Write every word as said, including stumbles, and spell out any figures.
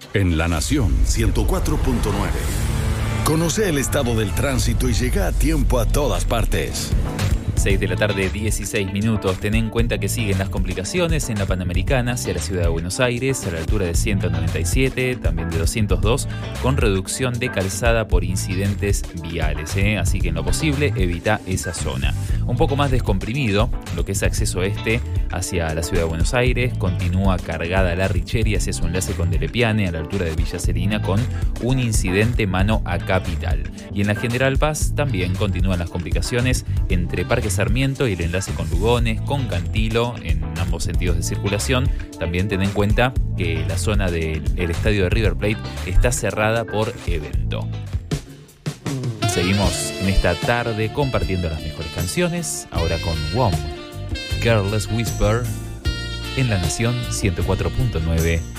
En La Nación ciento cuatro punto nueve. Conoce el estado del tránsito y llega a tiempo a todas partes. seis de la tarde, dieciséis minutos. Ten en cuenta que siguen las complicaciones en la Panamericana hacia la ciudad de Buenos Aires, a la altura de ciento noventa y siete, también de doscientos dos, con reducción de calzada por incidentes viales, ¿eh? Así que en lo posible evita esa zona. Un poco más descomprimido, lo que es acceso este hacia la ciudad de Buenos Aires, continúa cargada la Richeri hacia su enlace con Delepiane, a la altura de Villa Serina, con un incidente mano a Capital. Y en la General Paz también continúan las complicaciones entre Parque Sarmiento y el enlace con Lugones, con Cantilo, en ambos sentidos de circulación. También ten en cuenta que la zona del el estadio de River Plate está cerrada por evento. Seguimos en esta tarde compartiendo las mejores canciones, ahora con W O M, Careless Whisper, en La Nación ciento cuatro punto nueve.